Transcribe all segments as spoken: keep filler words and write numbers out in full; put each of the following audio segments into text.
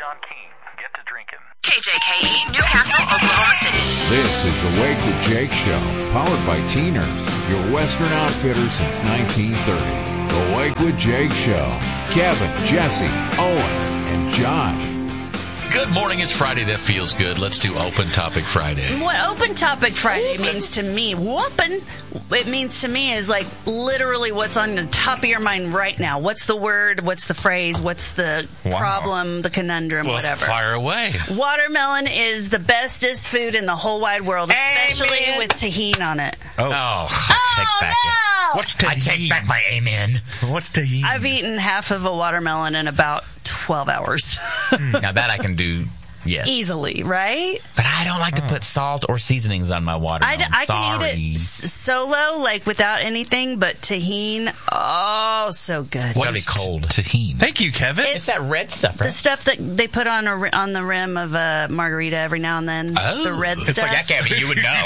on Keene. Get to drinking. K J K E, Newcastle, Oklahoma City. This is the Wake with Jake Show, powered by Teeners, your Western outfitter since nineteen thirty. The Wake with Jake Show. Kevin, Jesse, Owen, and Josh. Good morning. It's Friday. That feels good. Let's do Open Topic Friday. What Open Topic Friday Open. means to me, whoopin', it means to me is like literally what's on the top of your mind right now. What's the word? What's the phrase? What's the wow. problem, the conundrum, well, whatever. Fire away. Watermelon is the bestest food in the whole wide world, especially Amen. with tahini on it. Oh, oh, oh take back no! It. What's tahini? I take back my amen. What's tahini? I've eaten half of a watermelon in about twelve hours. Now that I can do, yes. Easily, right? But I don't like to put salt or seasonings on my watermelon. I, I Sorry. can eat it s- solo, like without anything, but tahini, oh, so good. What is cold tahini? Thank you, Kevin. It's, it's that red stuff, right? The stuff that they put on a, on the rim of a margarita every now and then. Oh. The red it's stuff. It's like, that Kevin, you would know.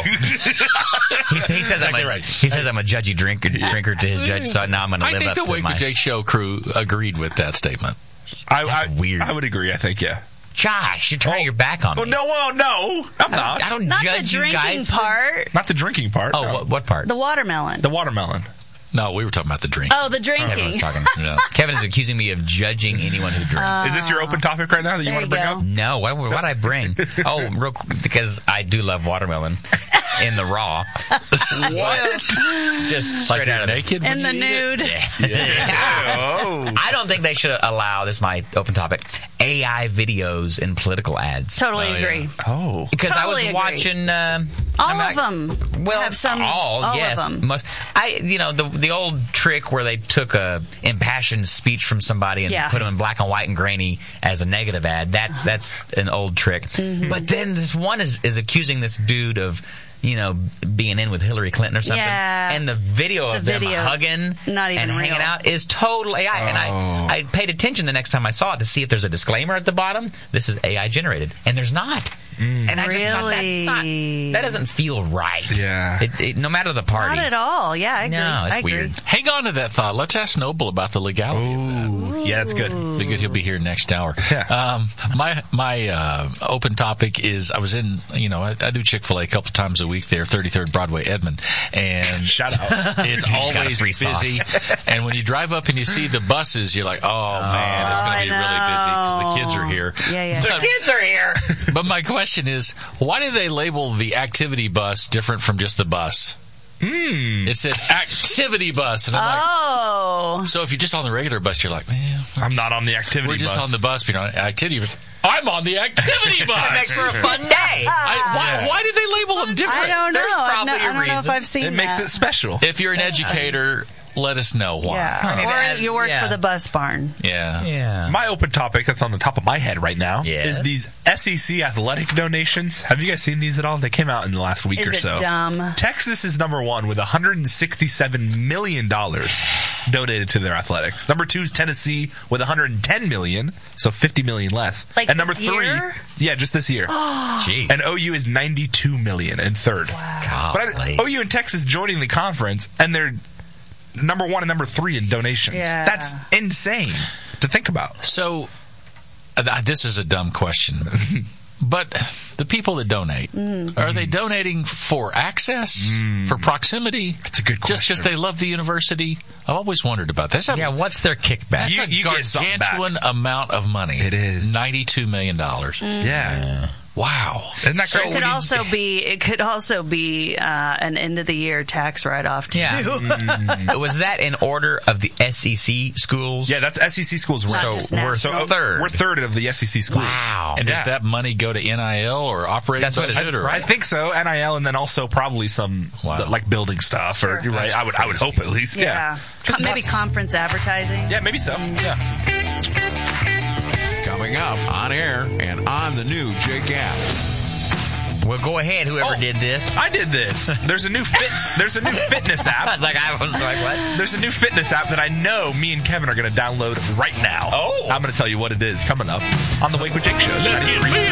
he, he, says exactly I'm a, right. he says I'm a judgy drinker, drinker to his judge, so now I'm going to live I think up the to Wake my... with Jake Show crew agreed with that statement. I, I, weird. I would agree, I think, yeah. Josh, you're turning oh. your back on me. Oh, no, oh, no, I'm not. I don't Not judge the you drinking guys. part. Not the drinking part. Oh, no. what, what part? The watermelon. The watermelon. No, we were talking about the drink. Oh, the drinking. Everyone's talking. Yeah. Kevin is accusing me of judging anyone who drinks. Uh, Is this your open topic right now that you there want to you bring go. up? No, what what did I bring? Oh, real quick, because I do love watermelon in the raw. What? Just Like straight out you're of naked In when the you eat it? nude. Yeah. Oh. I don't think they should allow, this is my open topic, A I videos in political ads. Totally Oh, yeah. agree. Oh. Because Totally I was agree. watching... Uh, All I mean, of them well, have some. all, all yes. of them. Most, I, you know, the the old trick where they took a impassioned speech from somebody and Yeah. put them in black and white and grainy as a negative ad. That's that's an old trick. Mm-hmm. But then this one is, is accusing this dude of, you know, being in with Hillary Clinton or something. Yeah. And the video of The them video's hugging not even and hanging real. out is total A I. Oh. And I, I paid attention the next time I saw it to see if there's a disclaimer at the bottom. This is A I generated. And there's not. Mm. And I just thought that's not, that doesn't feel right. Yeah. It, it, no matter the party. Not at all. Yeah, I agree. No, it's I agree. weird. Hang on to that thought. Let's ask Noble about the legality of that. Ooh. Yeah, that's good. Be good. He'll be here next hour. Yeah. Um, my my uh, open topic is I was in, you know, I, I do Chick-fil-A a couple times a week there, thirty-third Broadway, Edmond. And Shout out. it's always free busy. And when you drive up and you see the buses, you're like, oh, man, it's going to be I really busy because the kids are here. Yeah, yeah. But, Kids are here. but my question is, why do they label the activity bus different from just the bus? Mm. It said activity bus. And I'm like, Oh. so if you're just on the regular bus, you're like, man, I'm not on the activity we're just bus. on the bus, but you're on the activity bus. I'm on the activity bus. It makes for a fun day. I, why, Yeah. why did they label them different? I don't know. There's I've probably not- I a don't know if reason. I've seen It makes that. it special. If you're an educator, let us know why. Yeah. I mean, or that- you work yeah. for the bus barn. Yeah. Yeah. My open topic that's on the top of my head right now Yes. is these S E C athletic donations. Have you guys seen these at all? They came out in the last week Is or it so. dumb? Texas is number one with one hundred sixty-seven million dollars donated to their athletics. Number two is Tennessee with one hundred ten million dollars, so fifty million dollars less. Like and number this three, year? yeah, just this year. Gee. And O U is ninety-two million dollars in third. But I, Golly. O U and Texas joining the conference, and they're number one and number three in donations. Yeah. That's insane to think about. So, uh, this is a dumb question. But the people that donate, Mm. are they donating for access, for proximity? That's a good Just because question. they love the university? I've always wondered about that. That's a, Yeah, what's their kickback? that's You- a you get something back. gargantuan amount of money. It is. ninety-two million dollars. Yeah. Wow. Isn't that So crazy? It could also be. It could also be uh, an end of the year tax write off too. Yeah. Was that in order of the S E C schools? Yeah, that's S E C schools. Not So just we're national. so third. We're third of the S E C schools. Wow. And does Yeah. that money go to N I L or operating That's what it budget? is, or- I think so. N I L, and then also probably some Wow. th- like building stuff, or Sure. you're right. That's I would, I would hope at least. Yeah. Yeah. Co- maybe conference advertising. Yeah, maybe so. Yeah. Coming up on air and on the new Jake app. Well, go ahead, whoever Oh. did this. I did this. There's a new fit. There's a new fitness I app. was like, I was like, what? There's a new fitness app that I know me and Kevin are going to download right now. Oh. I'm going to tell you what it is coming up on the Wake with Jake show. Let it feel.